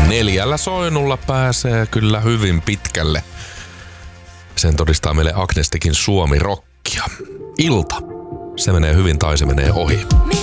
4 soinulla pääsee kyllä hyvin pitkälle. Sen todistaa meille Agnestikin Suomi-rockia. Ilta. Se menee hyvin tai se menee ohi.